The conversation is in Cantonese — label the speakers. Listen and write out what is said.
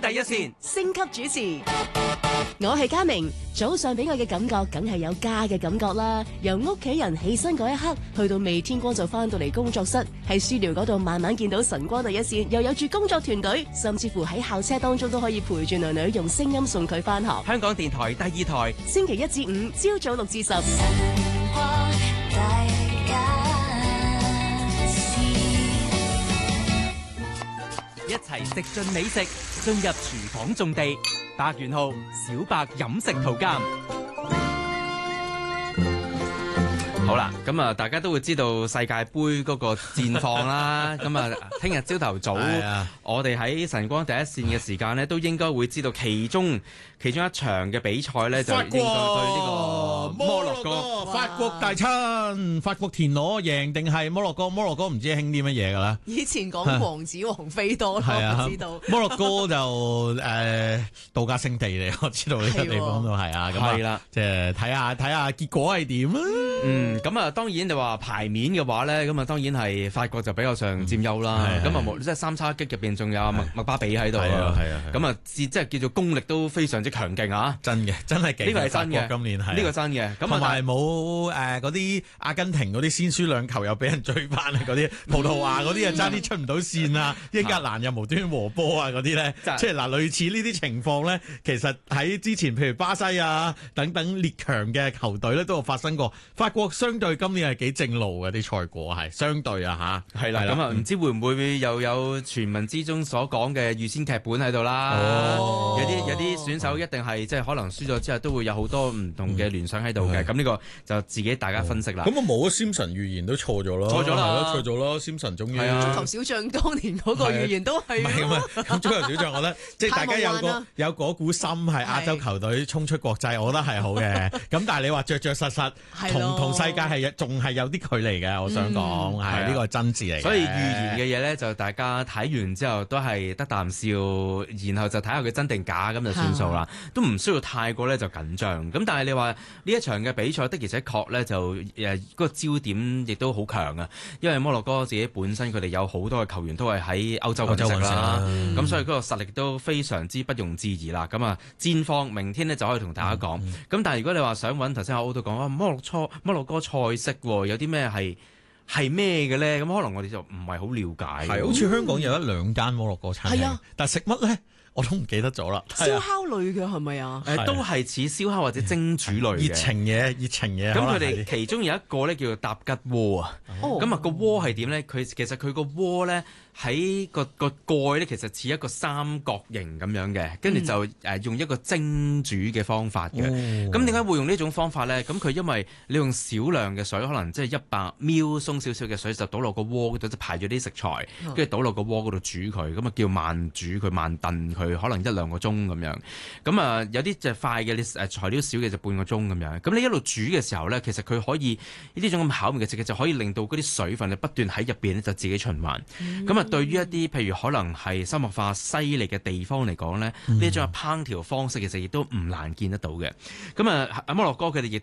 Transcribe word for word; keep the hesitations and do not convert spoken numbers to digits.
Speaker 1: 第一線
Speaker 2: 星級主持，我係嘉明。早上俾我嘅感覺，梗係有家嘅感覺啦。由屋企人起身嗰一刻，去到未天光就翻到嚟工作室，喺 studio 嗰度慢慢見到晨光第一線，又有住工作團隊，甚至乎喺校車當中都可以陪住女女用聲音送佢翻學。
Speaker 1: 香港電台第二台，
Speaker 2: 星期一至五朝早六至十。
Speaker 1: 一齊食盡美食，進入廚房種地。百元號小白飲食圖鑑。好啦，咁啊，大家都會知道世界盃嗰個戰況啦。咁啊，聽日朝頭早，我哋喺晨光第一線嘅時間呢，都應該會知道其中其中一場嘅比賽呢，就應該對呢個摩洛哥。
Speaker 3: 法國大親，法國田螺贏定係摩洛哥？摩洛哥唔知興啲乜嘢噶啦。
Speaker 2: 以前講王子王妃多咯，我知道。
Speaker 3: 摩洛哥就誒度假勝地嚟，我知道呢個地方都係啊。咁係啦，即係睇下睇下結果係點啊。
Speaker 1: 嗯，咁啊，當然你話牌面嘅話咧，咁啊當然係法國就比較上佔優啦。咁啊冇即係三叉戟入邊仲有麥麥巴比喺度。係啊係啊。咁啊即係叫做功力都非常之強勁啊！
Speaker 3: 真嘅，真係勁。呢個係真嘅，今年係呢
Speaker 1: 個真嘅。咁
Speaker 3: 同埋冇誒嗰啲阿根廷嗰啲先輸兩球又俾人追翻啊！嗰啲葡萄牙嗰啲啊爭啲出唔到線啊！英格蘭又無端和波啊嗰啲咧，即係嗱類似呢啲情況咧，其實喺之前譬如巴西啊等等列強嘅球隊咧都有發生過。法國相對今年係幾正路嘅啲賽果係相對啊嚇。係啦，
Speaker 1: 咁啊唔知會唔會又有傳聞之中所講嘅預先劇本喺度啦？
Speaker 3: 哦，
Speaker 1: 有啲有啲選手一定係即係可能輸咗之後都會有好多唔同嘅聯想喺度嘅。咁呢個就自己大家分析啦。
Speaker 3: 咁啊冇啊，Simpson預言都錯咗咯，
Speaker 1: 錯咗啦，
Speaker 3: 錯咗咯，Simpson 終於。
Speaker 2: 足球小將當年嗰個預言都係。
Speaker 3: 唔係咁啊，咁足球小將我覺得即係大家有個有嗰股心係亞洲球隊衝出國際，我覺得係好嘅。咁但係你話着着實實同同世界係仲係有啲距離嘅，我想講係呢個真字嚟。
Speaker 1: 所以預言嘅嘢咧，就大家睇完之後都係得啖笑，然後就睇下佢真定假，咁就算數啦，都唔需要太過咧就緊張。咁但係你話呢一場嘅比賽的而且確咧就誒嗰個焦點亦都好強啊，因為摩洛哥自己本身佢哋有好多嘅球員都係喺歐洲揾食啦，咁、嗯、所以嗰個實力都非常之不容置疑啦。咁啊，戰況明天呢就可以同大家講。咁、嗯嗯、但係如果你話想揾頭先阿歐都講啊，摩洛哥摩洛哥賽式有啲咩係係咩嘅咧？咁可能我哋就唔係好了解。
Speaker 3: 係好似香港有一兩間摩洛哥餐廳，但係食乜咧？我都唔記得咗啦。
Speaker 2: 燒烤類嘅係咪啊？
Speaker 1: 誒，都係似燒烤或者蒸煮類嘅。熱
Speaker 3: 情嘢，熱情嘢。
Speaker 1: 咁佢哋其中有一個咧叫做搭吉鍋啊。哦。咁啊個鍋係點咧？佢其實佢個鍋咧喺個個蓋咧，其實似一個三角形咁樣嘅，跟住就誒用一個蒸煮嘅方法嘅。咁點解會用呢種方法咧？咁佢因為你用少量嘅水，可能即係一百 ml 鬆少少嘅水，就倒落個鍋嗰度，就排咗啲食材，跟住倒落個鍋嗰度煮佢，咁啊叫慢煮佢，慢燉佢。佢可能一兩個鐘咁樣，咁啊有啲就快嘅，你誒材料少嘅就半個鐘咁樣。咁你一路煮嘅時候咧，其實佢可以呢種咁巧妙嘅設計，就可以令到嗰啲水分不斷喺入邊咧就自己循環。咁啊、嗯，對於一啲譬如可能係生物化犀利嘅地方嚟講咧，呢一種烹調方式其實亦都唔難見得到嘅。咁啊，摩洛哥佢哋亦都